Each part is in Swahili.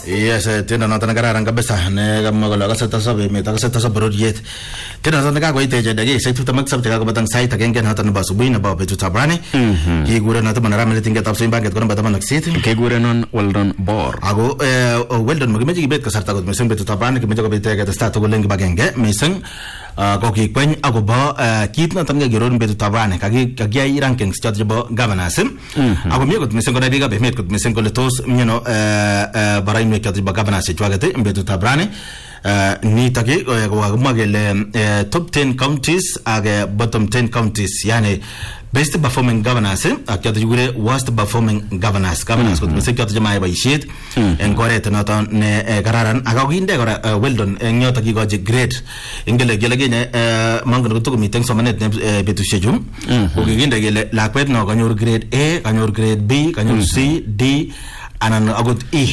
Yes, tena nataka kararan kabisa ne kama gola kaseta sabe meta kaseta sabe rodiet. Tena nataka kwa ite jadagi saitu tamak sabte ka batang site again hatan ba subuhi na ba betu tabrani. Ki gure na tamana ramele tinga tapso imbanget kona batama naksit. Ke gure non Weldon bor. Ago Weldon magimeji bet kasarta got mesen betu tabrani ki mejo bet ka sta to goleng bagenge mesen ko ki kwen ago ba kit na tamga giron betu tabrani kagi ai ranking stat jabo governance. Ago mi got mesen ko na diga be met got mesen ko letos barai me kati bagabana se chwagate mbetu tabrane ni take wa magele top 10 counties age bottom 10 counties yani best performing governors akati jure worst performing governors ko se kati jama ba shit en correct not ne gararan aga ginde gora Weldon nyota ki goje grade ingele gelege ne mango to meeting so manet betu shejum ko ginde gele la kwet no kanyor grade A kanyor grade B kanyor C D anan agot E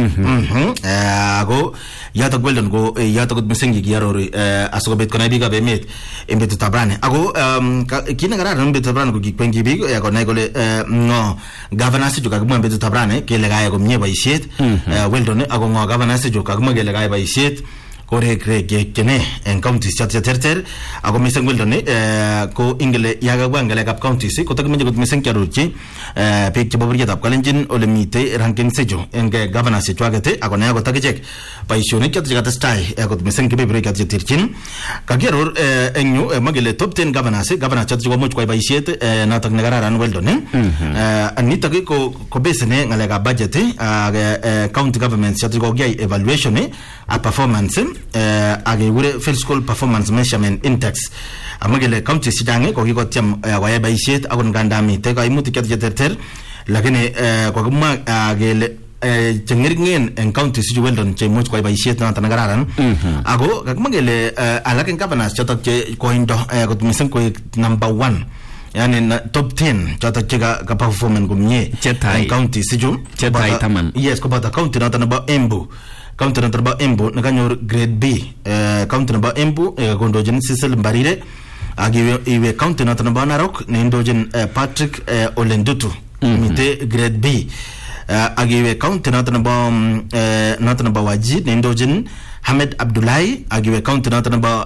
ago yata Weldon go yata got mesengi yarori aso bet kona biga be met embetu tabrane ago kina gara embetu tabrane go gikwengi bigo ya kona gole no governance juga gmo embetu tabrane ke lega ya go mye ba ishet Weldon ago ngo governance juga gmo ke lega ba ishet kore kene en counties chat terter ago mesen Weldon ko ingele yaga wangale kap counties ko tagme got mesen kyaruchi pe ke bobri tap kalenjin ole mite ranking sejo enge governance chwagate ago na go tagechek pa ishone chat jigata style ago mesen ke bebre kat tirchin kageror enyu magele top 10 governance chat jigo moch kwa ba ishet na tag negara ran Weldon anita ko besene ngale ga budget county government chat jigo gai evaluation a performance age wure field school performance measurement index amagele county sidange ko ko tiam wa ba ishet agon gandami te ka imuti ket jeter lakini ko gumma agele cengirngin en county si Weldon che moch ko ba ishet na tanagararan ago magele alaken governors chatak che ko indo ko misen ko number 1 yani top 10 chatak che ka performance gumye en county si jum chetai taman yes ko bata county na tanaba Embu county na tarba Embu na kanyor grade B county na ba Embu gondojen Cecil Mbarire agi iwe county na tanaba Narok na indojen Patrick Olendutu mite grade B agi iwe county na tanaba Waji na indojen Hamed Abdullahi agi iwe county na tanaba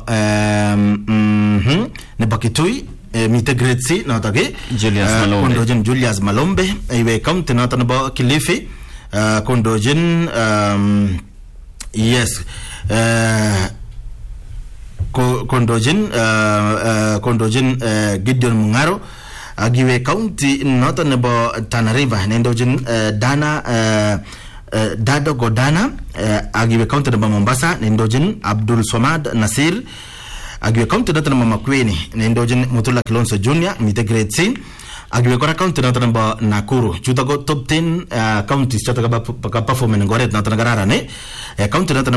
ne Bakitui mite grade C na tage kondojen Julius Malombe iwe county na tanaba Kilifi kondojen yes kondojen Gideon Mungaro agiwe county northern bo Tana River nendojen Dana Dado Godana agiwe county bo Mombasa nendojen Abdul Somad Nasir agiwe county northern bo Makueni nendojen Mutula Kilonso Junior mite grade C agiwe kora county natana ba Nakuru chutago top 10 counties chataga ba performance ngoret natana garara ne county natana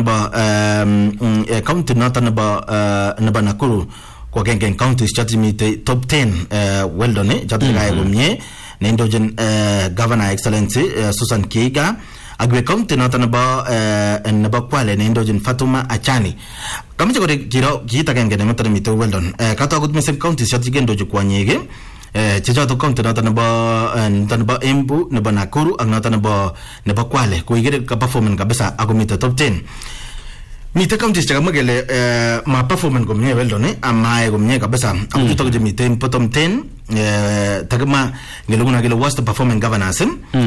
ba Nakuru ko gengen counties chatimite top 10 Weldon chataga ya gumye ne indojen governor excellency Susan Kiga agiwe county natana ba Kwale ne indojen Fatuma Achani kamje ko giro gita gengen natana mite Weldon kato gut mesen counties chatigen dojo kwanyege chejato county natana ba Embu ne ba Nakuru ang natana ba Kwale ko igere ka performance kabisa agumita top 10 mite counties chaga magele ma performance gomye Weldon ama gomye kabisa akuto ko mite bottom 10 tagma ngeluguna gele worst performing governance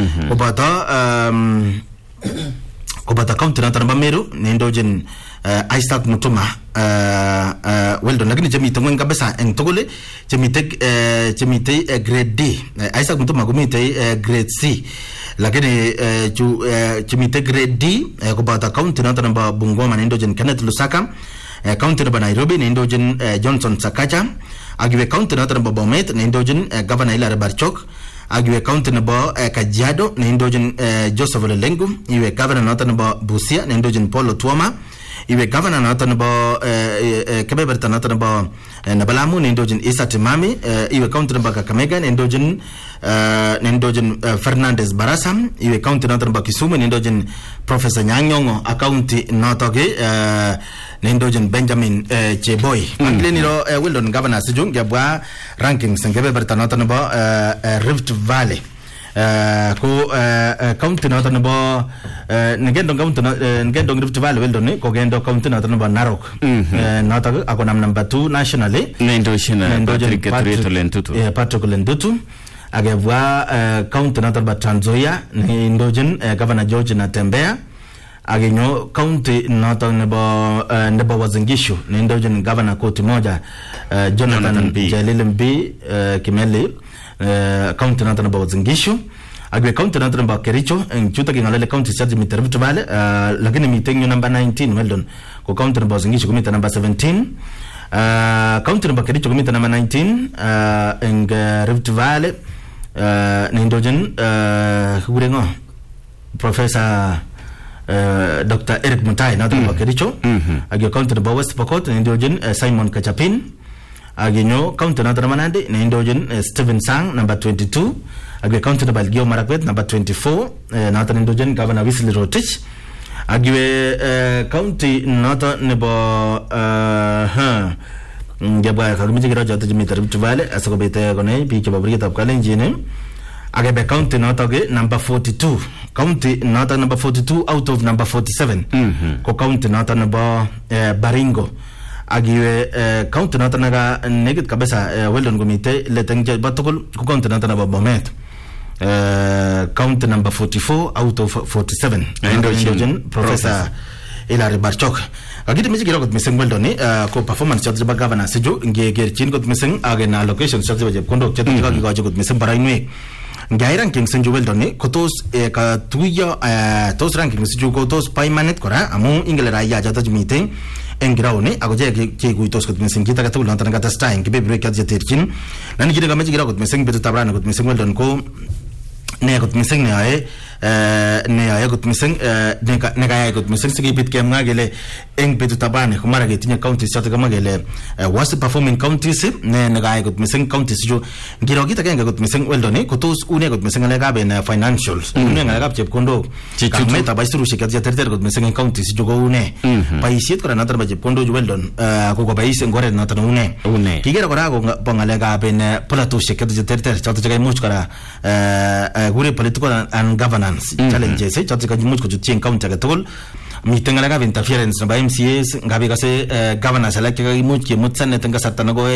obata county natana ba Meru ne ndojen Isaac Mutuma Weldon lakini jamite ngwen kabisa en togole jamite grade D Isaac Mutuma gumite grade C lakini jamite grade D ko bata county natana ba Bungoma nendojen Kenneth Lusaka county na ba Nairobi nendojen Johnson Sakaja agiwe county natana ba Bomet nendojen governor Hilary Barchok agiwe county na ba Kajiado nendojen Joseph Lelengu iwe governor natana ba Busia nendojen Paul Tuoma iwe governor natana ba Kebeberta natana ba Nabalamu nendojen Isa Timami iwe county na ba Kakamega nendojen Fernandez Barasa iwe county natana ba Kisumu nendojen Professor Nyang'ongo county natoge nendojen Benjamin Cheboy pakleni ro Weldon governor sijung gabwa rankings Kebeberta natana ba Rift Valley ko county noton nebo ngendo county ngendo Rift Valley Weldon ko gendo county noton nebo Narok notok ako number 2 nationally Nendojin Patrick Lentutu agebwa county noton ba Trans Nzoia nendojin Governor George Natembeya agenyo county noton nebo Uasin Gishu nendojin Governor koti moja Jonathan Jalil Kimeli county noton nebo Uasin Gishu agwe county noton nebo Kericho chuta kingalele county charge mit Rift Valley lakini meeting number 19 Weldon ko county nebo Uasin Gishu kumita number 17 county nebo Kericho kumita number 19 in Rift Valley nindojin kurengo Professor Dr. Eric Mutai noton nebo Kericho agwe county nebo West Pokot nindojin Simon Kachapin agenyo county noton nebo Nandi nindojin Stephen Sang number 22 agwe county nebo Elgeyo Marakwet number 24 noton nindojin Governor Wesley Rotich agwe county noton nebo ngeba kagimije kira jota jimita Rift Valley asakobete kone biik chebo brigetab Kalenjin agebe county noton number 42 county noton number 42 out of number 47 ko county noton nebo Baringo agiwe county noton naga negit kabisa Weldon gumite letenge batokol ko county noton nebo Bomet county number 44 out of 47 Indonesian Professor Hilary Barchok agite meji kirokot mising Weldon ko performance chat ba governor sejo ngegerchin kot mising agena allocation chat ba kondok chat ka gigaje kot mising barainwe ngai ranking senjo Weldon ko tos ka tuyo tos ranking sejo ko tos permanent kora amu ingela ya jata meeting engiraone agoje ke guitos kot mising kita ka tulon tan ka testing ke be break at jeterchin nani kire ka meji kirokot mising betu tabrana kot mising Weldon ko ne kot mising ne ay kot mising ne kaya kot mising sigipit kem ngagele eng betu tabane kumara ke tinya counties chata kamagele was performing counties ne kaya kot mising counties jo ngiro kita kenga kot mising Weldon ko tos une kot mising ale gabe na financials une ngala gab chepkondo kameta baisuru shikat ya terter kot mising counties jo go une paisiet kora natar ba chepkondo jo Weldon ko ko bais ngore natar une kigera kora go bangale gabe na plateau shikat ya terter chata jaga much kora gure political and governance challenges chatika jimuch ko jutien county ka tol mitengala ka interference ba MCAs ngabe ka se governance la ke much ke mutsan tenga satana go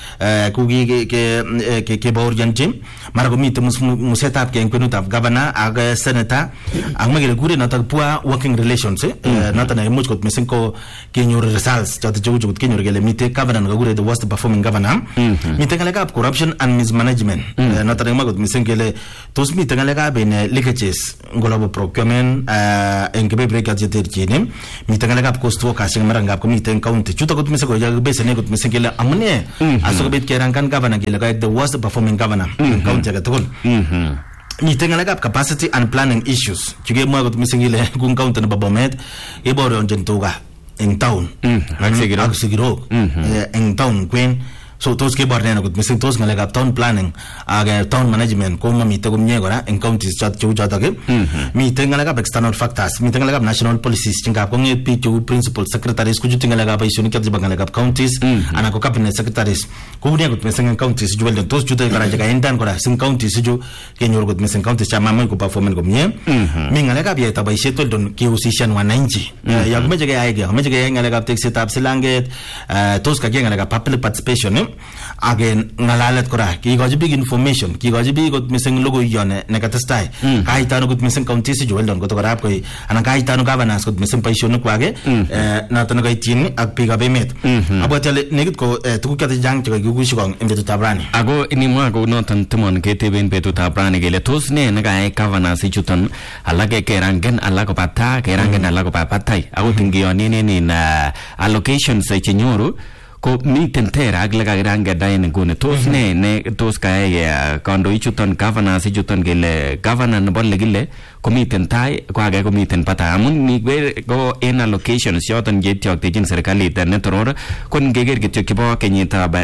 ke baurjan team mara ko mit museta ke enkunu tab governor aga senator agmagele gure na pua working relations nata na much ko mesen ko kenyor results chat jojo kenyor gele mite governor ga gure the worst performing governor mitengala ka corruption and mismanagement nata na magot mesen gele tos mitengala ka ben leakages ngolobo procurement engebe break at jeterjene mitengala ka cost workers maranga ko miten county chuta ko mesen ko jaga bese ne ko mesen gele amne aso bet kerangan governor gele ka the worst performing governor county ga tol mitengala ka capacity and planning issues chuge mo ko mesen gele kun county na Bomet e boro on jentuga in town agsigiro in town queen so tos ke barne na ko mesen tos ngala ka town planning aga town management ko mamite ko nyegora in counties chat chu jata ke mitengala ka external factors mitengala ka national policies tinga ko nge PQ principal secretaries ku jutingala ka baisuni ka jibangala ka counties ana ko cabinet secretaries ko ne ko mesen counties ju wel tos juta ka raja ka endan ko sin counties ju ke nyor ko mesen counties chama mo ko performance ko mie mingala ka bieta baiseto don ki usishan wananchi ya ko meje ga ya meje ga ngala ka tek setup silanget tos ka ngala ka public participation again ngalalet kora ki goji big information ki goji big got missing logo yone ne katestai kai tano got missing county si joel don got kora ko ana kai tano governance got missing paishon ko age na tano kai tin ak piga be met abotele negit ko tuku kata jang to gugu shikong embetu tabrani ago ini mo ago no tan temon kete ben betu tabrani gele tos ne na kai governance si chutan alage kerangen alako pata kerangen alako patai ago tingiyo ni na allocation sa chenyoru ko miten tera aglaga ranga daine gune tos ne tos ka ya kondo ichuton governance ichuton gele governor bolle gile komiten tai ko age komiten pata amun niwe go en allocations yoton yetyoktechin serikalit netoror ko ngeger kityo kibo kenyitab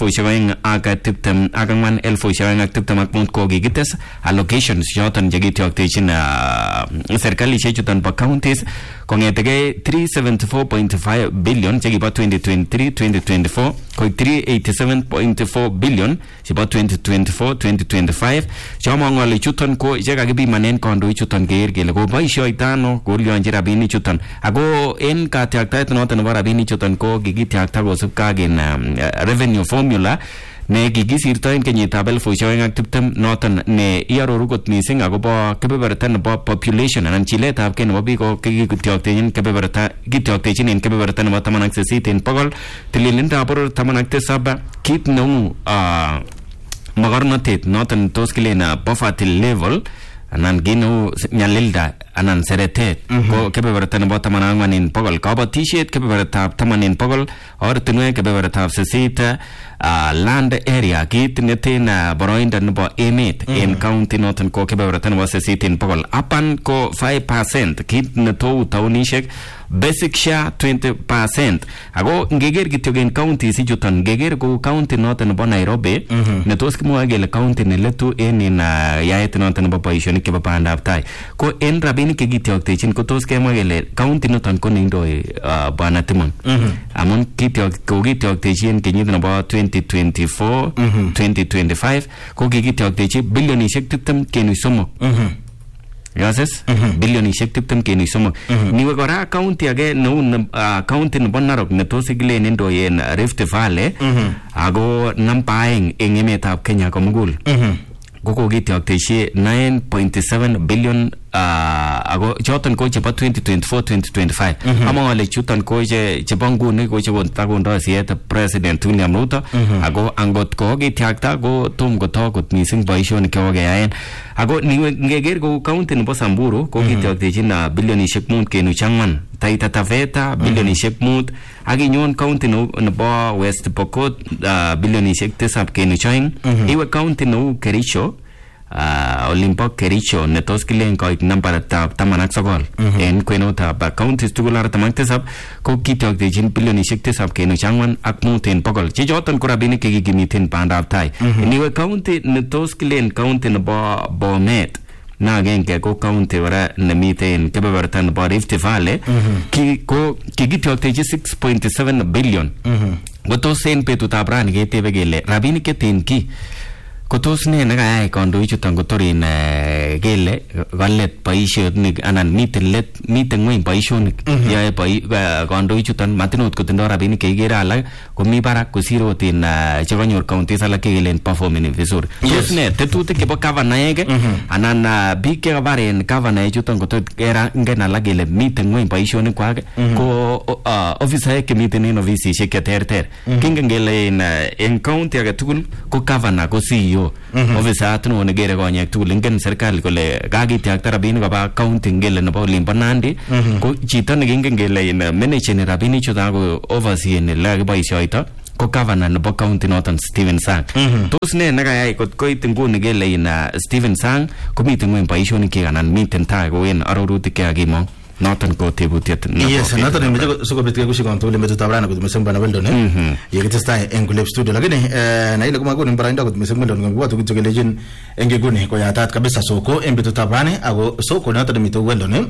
2024 ko kigites allocations yoton yekityoktekin serikalishe chuton po counties kongetege 374.5 billion chekibo 2023-2024 koik 387.4 billion chebo 2024-2025 chomong'ole chuton ko chekakipimanen kondoi chuton keker kele koboisioitano kolionji rabinik chuton ako en katyaktaet noton nebo rabinik chuton ko kikityakta kosubkei ak revenue formula ne kikisirto en kenyitab 2020 noton ne iororu kot mising akobo kebeberta nebo population anan chiletab kei nebo biik ko kityoktekin en kebeberta nebo 18 en bogol tililindab boror 17 kit neu mogornotet noton tos kilen poverty level anan gino nyalilda anan seretet ko kebeberta nebo 14 en bogol kabatisiet kebebertab 10 en bogol ortinwek kebebertab 8 land area kit neten boroindo nebo emet en county noton ko kebeberta nebo 8 en bogol apan ko 5% kit netou taunishek basic share 20% ako ngeger kityo en counties ichuton ngeger ko county noton nebo Nairobi ne tos kimwoe kele county neletu en yaet noton nebo boisionik chebo bandab tai ko en rabinik chekityoktechin ko tos kemwa kele county noton ko neindoi Bwana Timon amun kityoktechi en kenyit nebo 2024-2025 ko kikityoktechi bilionishek 20.3 Yoses bilionishek 20.3 niwe kora county age neu county nebo Narok ne tos kilen indoi en Rift Valley ako namba aeng en emetab Kenya komugul ko kityoktechi 9.7 billion ako choton ko chebo 2024-2025 among'ole chuton ko chebo nguni ko chebo takondo siet President William Ruto ako angot ko kityakta ko tom kotokot mising boisionik chekokeyaen ako ngeger ko county nebo Samburu ko kityoktechin bilionishek 5.4 Taita Taveta bilionishek 5 ak inyon county nebo West Pokot bilionishek 7.2 iwe county neu Kericho Olimpo Kericho ne tos kilen koik nambatab 19 en kwenutab counties tugul 47 ko kityoktechin bilionishek 7.4 ak 5 en bogol che choton ko rabinik chekikimiten bandab tai niwe county ne tos kilen county nebo Bomet na agenge ko county kora nemiten kebeberta nebo Rift Valley ko kikityoktechi 6.7 billion ko tos en betutab rani ketebe kele rabinik cheten ki kotos ne nekayai kandoichuton kotorin kele kalet boisionik anan miten ngweny boisionik yae kandoichuton matinot kotindoi rabinik cheikere alak komi barak kosir otin chekanyor counties alak kekelen performing vizuri tos ne tetutik chebo gavanaek anan biik chekabaren gavanaek chuton kotot ngen alak kele miten ngweny boisionik kwak ko ofisaek chemiten en ofisisiek cheterter kingen kele en county age tugul ko governor ko CEO ofisat no negere konyek tugul ingen serikali kole kakityakta rabinik koba county ngele nebo Olimpo Nandi ko chito nekingen kele managing rabinik chuton ko oversee le kiboisioito ko governor nebo county noton Stephen Sang tos ne nekayai kot koit nguni kele Stephen Sang komiten ngweny boisionik kyik anan miten tai ko en arorutik chekakimong noton ko tebutiet yes noton ne meje sikobit kekushi konto le metutab rana kot mesem bana Weldon yekitestai en Kulep studio lakini na ile kuma kuni mbarainda kot mesem Weldon ngwa tukito kelejin engeguni ko yatat kabisa soko en betutab rana ako soko noton ne mito Weldon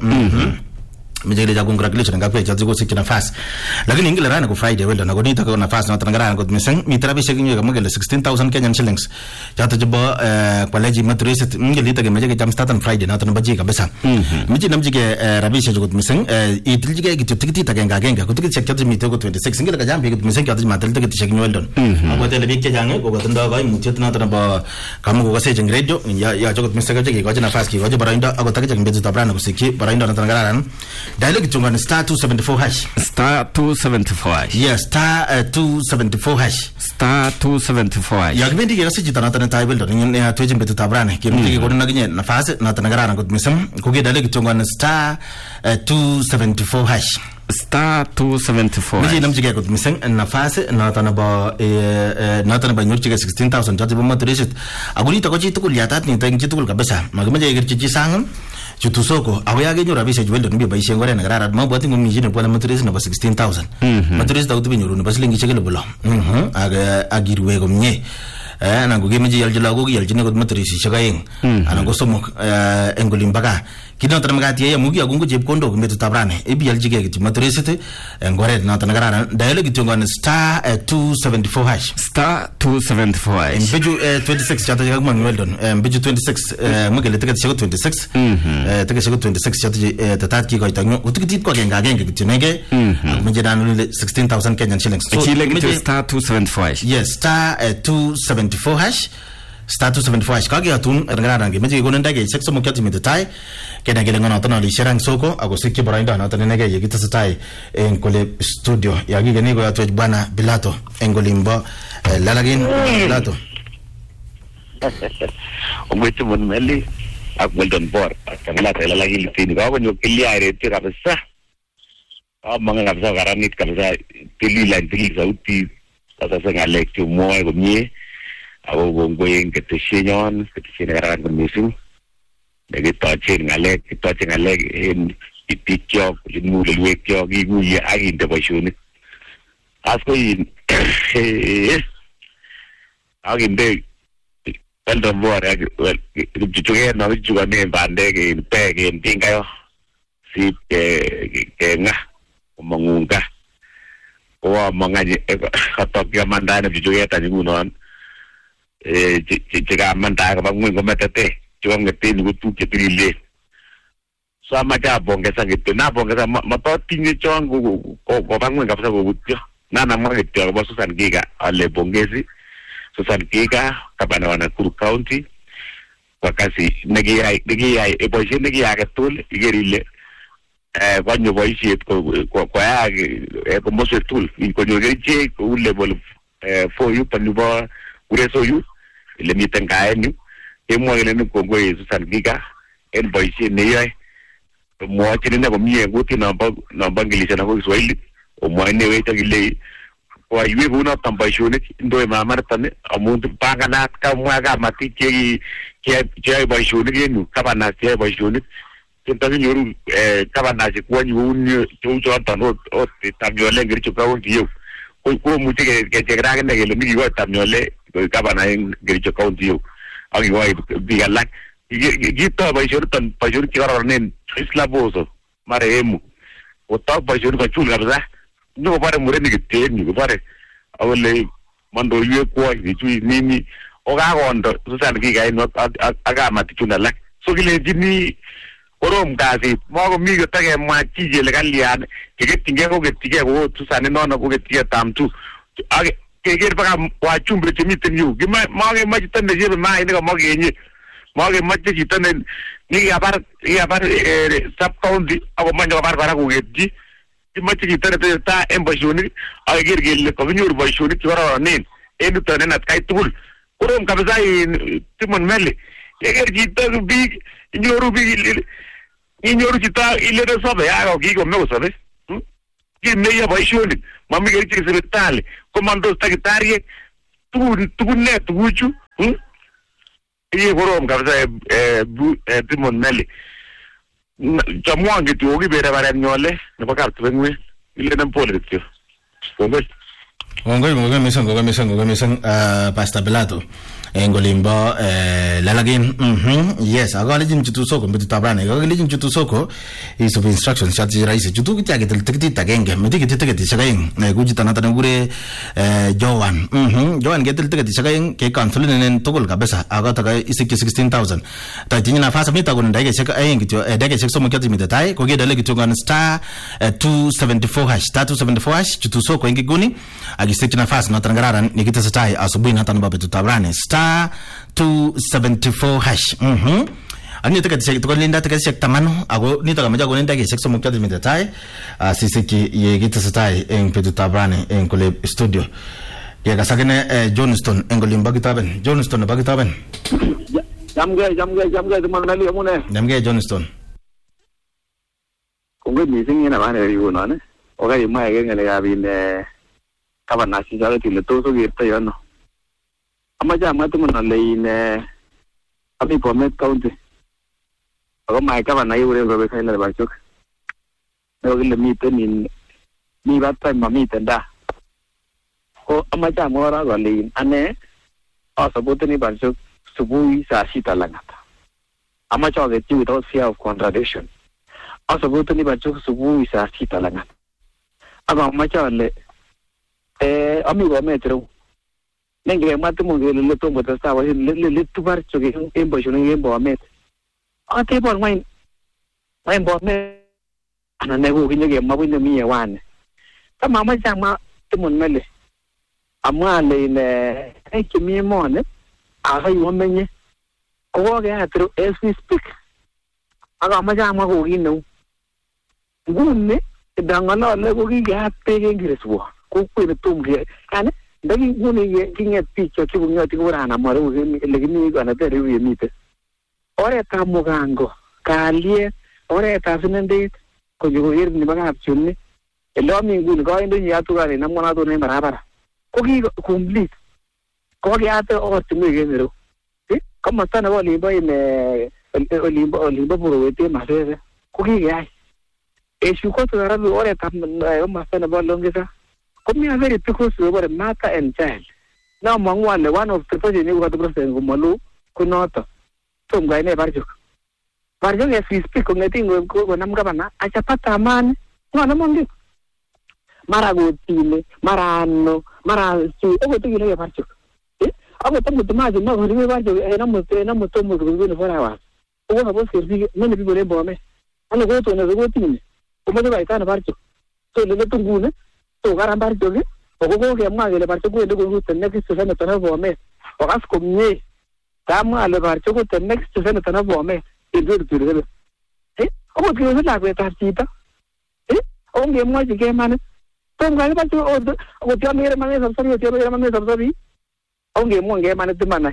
mjele ja congratulation ngapi cha ziko sikina nafasi lakini ingile rana ko Friday Weldon ako nita ko nafasi noton ngara kot mesem mitrabi shekinyo kama gele 16,000 Kenyan shillings chato jibo college maturity ingile ita ke meje jam start on Friday noton baji kabisa miji namjige rabisha jukut miseng itiljige gitu tikiti agenge ko tikiti chato mito ko 26 ingile ka jambi ko miseng chato matel tikiti shekinyo Weldon ako tele bik che jange ko gotondo ga mutiet noton ba kama ko gase jeng radio ya jukut miseng ke ko nafasi ko barainda ako takija mbezu tabrana ko siki barainda noton ngara dialogue tungan star 274 hash yes star 274 hash star 274 hash ya gbendi ke siji tanata na table don ne atoje mbetu tabrane ke mtiki ko na ginye nafasi na tanagara ko misam ko ge dialogue tungan star 274 hash star 274 miji namjige ko misam nafasi na tanaba nyurchige 16,000 jati bo maturesit aguri to ko chi tukul yatat ni tang chi tukul kabisa magmaje gerchi chi sangam chutu soko ako ya kenyoru rabishek chu Weldon boisien ngoret ne kararan mabwati ngomijin ne bwana mattress nebo 16000 mattress tauti binyoru nebo silingishek 1000 ak irwe komie anan ko kemeche ialji lagok ialji ne kot mattressishek aeng anan ko somok eng olin baka kinoto magat yeye mugi agungu chepkondok metutab rani ibialjige kityo matressit eng oret noto ne kararan dial kityo ngon star 274 hash star 274 hash beju 26 chata jak man Weldon beju 26 mugele ticket shego 26 ticket shego 26 chata tatat ki koita nyo utikitit ko agenge kityo nege muje dan 16000 Kenyan shillings so muje star 274 hash yes star 274 hash star 274 hash kage atun ngararan ge meje gonen dage sek somo kyati mitetai kena gele ngona tana li sherang soko ako sikki barainda na tana nege ye kitasetai en kole studio ya gige ni go ya twaj bwana Bilato engolimbo lalagin Bilato umwetu mon meli ak Weldon bor kangala lalagin litini ko nyo kiliare ti kabisa mga kabisa garanit kabisa tililan tili sauti sasa ngalek tu moy ko mie ako gonggoyeng ketesyenyon kararan komising nagi tochen ngalek en itikyo mulelwekyo giguye aginde boisyonik asko yin aginde Weldon bor chuchuke no chukane bandek en pek en tingayo si kenga umangunga o mangaje katokya mandana chuchuke tani ngunon chiga manda ka bangwe ko metete chuang ngetin ko tu ketrile so amaja bongesa gitu na bongesa matotinye chuang ko bangwe ka pasa ko gutyo na mo gitu ko Susan Giga ale bongesi Susan Giga kabana wana Nakuru County wakasi negi e boishe negi aga tul igerile kwanyo boishet ko ya ko mose tul ko nyogeje ko level for you panuba ureso yu ile mitenga enu emo ile ni kongo Susan Giga en boisie ne yoy mo chini na ko mie nguti na bangilisha na ko Kiswahili o mo ne weta gile kwa iwe kuna tambaishoni ndo mama tane amuntu panga na ka mwaga mati ke baishoni genu kaba na ke baishoni tentazi nyoru kaba na je kwa nyu cho tano o tamyole ngiricho ka wonti yo ko muti ke tegra ne gele mi go tamyole kaba na ngiricho ka wonti yo agi wai bigalak gita baishoni tan baishoni kira nen isla bozo maremu o ta baishoni ka chul kabza no pare mureni ke ni pare awole mando yue kwa ni nini o ga gondo Susan Giga no aga matituna lak so gile jini orom gazi mo mi go tage ma chije le galian ke tinge ko Susan no no ko ke tamtu age ke baga wa chumbre chimiten yu gima ma ge ma chitan de ma ine ko mo ge ni ma ge ma chitan ni ya bar sub county ako manjo bar ko ge machi kitare ta embashoni agir gel ko nyur bashoni chora nen enu tane nat kai tul kurum kabza timon mele eger jita bi nyoru jita ile de sabe ya ko gigo me sabe ki me ya bashoni mami ger chi sebetale komando secretarie tu net guchu e kurum kabza timon mele jamwange tu ogi bere bare nyole ne bakar twenwe ile na pole kityo ngoi misang Pastor Bilato engolimbo lalagin yes agale jim chutu soko mbitu tabrane agale jim chutu soko is of instructions chat raisi chutu kitya getel tikiti tagenge meti tikiti shagain gujita nata ngure Joan getel tikiti shagain ke cancel nen togol kabesa agata ga isiki 16000 ta tinya nafasa mita gon dage shaka ayen kityo dage shaka somo kyati mitatai ko gedale kityo gan star 274 hash star 274 hash chutu soko ingi guni agisiki nafasa nata ngararan nikita satai asubuhi nata mbabe tutabrane star 274 hash ani taka tsek to linda taka tsek tamano ago ni taka maja go linda ke tsek so mukta de tai sisiki ye gita satai en petu tabrane en kole studio ya kasakene Johnston engolimba kitaben Johnston ba kitaben jamge man nali amune jamge Johnston kongo ni singi na bane yu no ne o ga yima ge ngale ga bin kabana si jale tile to so ge tayo no amaja matu man le in abi Bomet County ako mai gavana yure ngobe kaila Barchok no kile miten mi batai mamiten da ko amacha mora gole ane asaboteni Barchok subui saa 6 langat amacha get without fear of contradiction asaboteni Barchok subui saa 6 langat aga amacha le amigo metro nenge matumo le tombo tsawa le tubar choge embo shoni embo amet ate por main bo me ana nego kinye mabunye miye wane kama amacha ma tumun mele amale le ekimi mone aga yomenye ko ga atro as we speak aga amacha ma ko gino gunne dangana le ko ga pege ngreswo ko kwene tumge ane ndagi gune kinye picho kibunyo tikurana mare le gini ana tere yemite ore ta mugango kalie ore ta sinende ko yugo yer ni baga apchunni elo mi gun ko indo ya tu gari namona to ne barabara ko gi complete ko gi ate o tumi genero kama sana wali boy me olimbo puro wete masese ko gi gai e shuko to rabi ore ta ma sana bolongesa ko mi avere because over mata and child now mangwale one of the person you got the person gumalo kunoto tum gaine Barchok as we speak ngeti ko namga bana achapata amani ngwana mongi mara gotile mara anno mara si ogo tigire Barchok ago tamu tumaje no horiwe Barchok namu tomo gubino fora wa ogo habo servi nene bibore bome ano go to ne go tine kuma de baita na Barchok to le tungune to garan Barchok ogo ke magele Barchok go go to next sana tana bome ogas komye tama le Barchok to next sana tana bome idur turele ogo ke la kweta sita onge moje ke mane tom ga Barchok ogo tia mere mane sabsabi onge monge mane tumana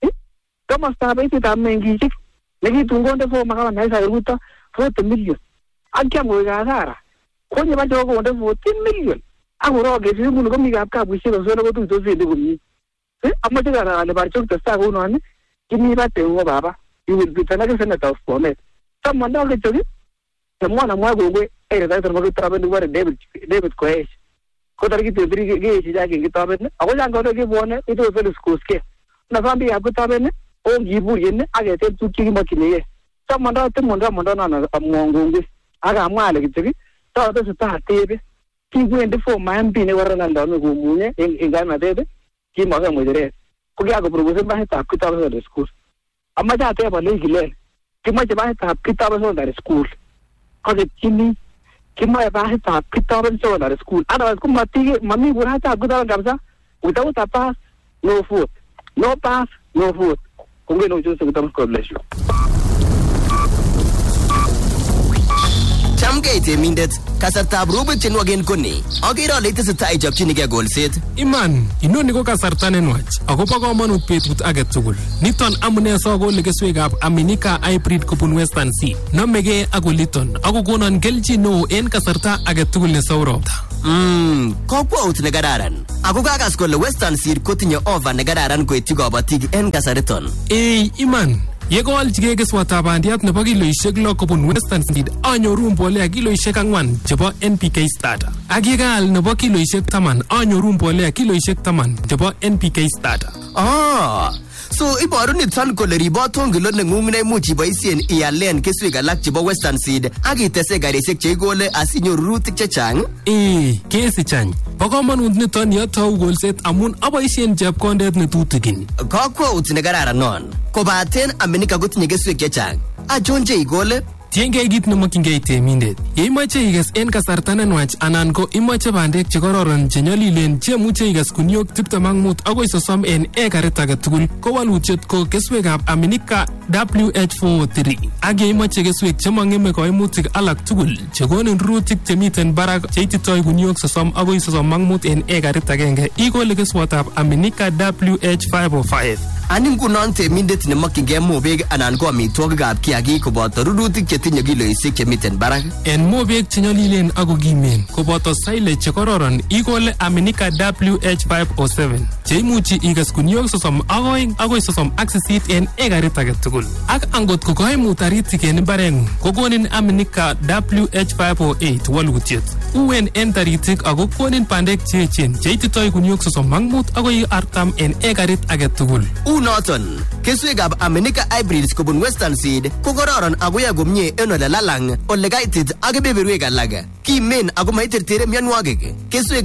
kama staba ita mengi chik legi tungonde fo makala naisa ruta 40 million akia mo gazara konye Barchok go onde 14 million agoro ge simu ngo mi ga ka bushi go so go tu to se de gumi amma tiga le Barchok to sta go no ne kimi ba te ngo baba you will be the next senator of Bomet someone no ge chogi someone mo go go da to mo trabe ni wore David Koech ko tar ki te dri ge ji ja ge tabe ne ago ja go ge bone ito fel schools ke na fambi ya ko tabe ne o gibu yenne age te tu ki mo kile someone da te mo da na amongo nge aga amale ki chogi to sta tebe ki gwende fo mambi ne warana ndano go munye ingana debe ki mo ga mo dire ko ga go propose ba ta ku ta ba school amma ja te ba le gile ki ma ba ta ku ta ba so da school ko de chini ki ma ba ta ku ta ba so da school ana ko mati mami gura ta ku da gamsa without a pass no food no pass no food ko ngi no jo se ko ko bless you chamke temindet kasartab robot chenwagen koni akiro lete sita ichopchinige golset iman inoni ko kasarta nenwach akobo komonut betut age tugul niton amune sokole keswekab Aminika hybrid kobun Western Sea nomege ak oliton akokonon kelchin neo en kasarta age tugul nesou ropta kokwout nekararan ako kakas kole Western Sea kotinye offer nekararan koityi kabotik en kasariton iman Yekowalchigei keswatab bandiat nebo kiloishek 6 kobun Western Seed anyoru mbolea kiloishek 4 chebo NPK starter. Ak yekaal nebo kiloishek 10 anyoru mbolea kiloishek 10 chebo NPK starter. So iboru niton kole ribot tongilot nengung neimuch iboisien ialen keswek alak chebo Western Seed ak itese garisiek cheikole asinyoru rurutik chechang. Kesichany. Bo komonut niton yotou kolset amun aboisien chepkondet netutikin. Kokwout nekararan non. Kobaten Aminika kotinye keswek chechang. Achon cheikole? Tiengei kit nemokyingei temindet. Yeimoche ikes en kasarta nenwach anan ko imoche bandek chekororon chenyolilen chemuche ikes kuniok 25 akoi 30 en ekarit age tugul ko walutiet ko keswekab Aminika WH403. Ak yeimoche keswek chemong'eme koimutik alak tugul chekonin rurutik chemiten barak cheititoi kuniok 30 akoi 35 en ekarit agenge ikole keswatab Aminika WH505. Ani ngunon temindet nemokyingei mobek anan ko amitwogikab kiagik koboto rurutik chetinye kiloisiek chemiten barak. En mobek chenyolilen ako kimen koboto silage chekororon ikole Aminika WH507 cheimuchi iges kuniok 32 agoi 38 en ekarit age tugul. Ak angot ko koimut taritik en imbareng'ung kokonin Aminika WH508 walutiet. Uwen en taritik ako konin bandek cheechen cheititoi kuniok 35 agoi 40 en ekarit age tugul. Unoton, keswekab Aminika hybrids kobun Western Seed ko kororon ako yoe komie en ole lalang, ole kaitit ak kebeberwek alak. Kimen ako maitertere mionwogik. Keswek